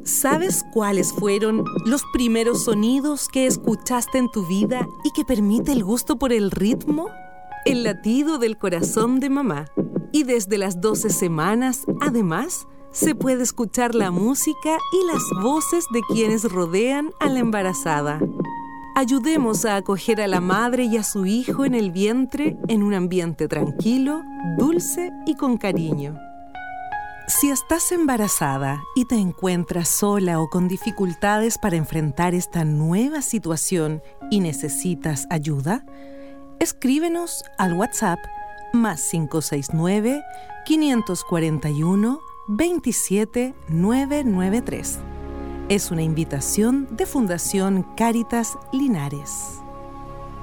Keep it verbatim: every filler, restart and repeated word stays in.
¿Sabes cuáles fueron los primeros sonidos que escuchaste en tu vida y que permite el gusto por el ritmo? El latido del corazón de mamá. Y desde las doce semanas, además, se puede escuchar la música y las voces de quienes rodean a la embarazada. Ayudemos a acoger a la madre y a su hijo en el vientre en un ambiente tranquilo, dulce y con cariño. Si estás embarazada y te encuentras sola o con dificultades para enfrentar esta nueva situación y necesitas ayuda, escríbenos al WhatsApp más cinco seis nueve, cinco cuatro uno, veintisiete, novecientos noventa y tres. Es una invitación de Fundación Cáritas Linares.